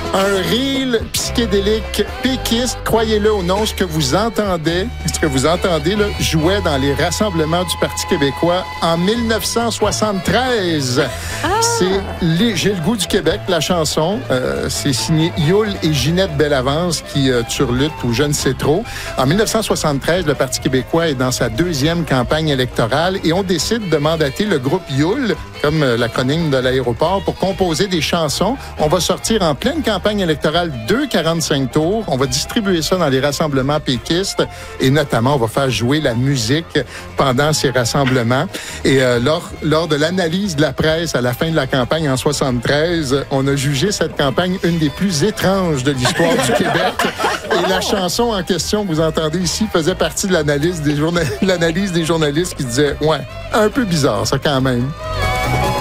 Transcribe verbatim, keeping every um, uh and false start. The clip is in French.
Un reel psychédélique péquiste, croyez-le ou non, ce que vous entendez, ce que vous entendez, là, jouait dans les rassemblements du Parti québécois en mille neuf cent soixante-treize. Ah! C'est les, J'ai le goût du Québec, la chanson. Euh, c'est signé Youl et Ginette Bellavance qui euh, turlutent ou je ne sais trop. En mille neuf cent soixante-treize, le Parti québécois est dans sa deuxième campagne électorale et on décide de mandater le groupe Youl, comme euh, l'acronyme de l'aéroport, pour composer des chansons. On va sortir en pleine campagne électorale deux quarante-cinq tours. On va distribuer ça dans les rassemblements péquistes et notamment, on va faire jouer la musique pendant ces rassemblements. Et euh, lors, lors de l'analyse de la presse à la fin de la campagne en soixante-treize, on a jugé cette campagne une des plus étranges de l'histoire du Québec. Et la chanson en question que vous entendez ici faisait partie de l'analyse des, journa- l'analyse des journalistes qui disaient « Ouais, un peu bizarre ça quand même ».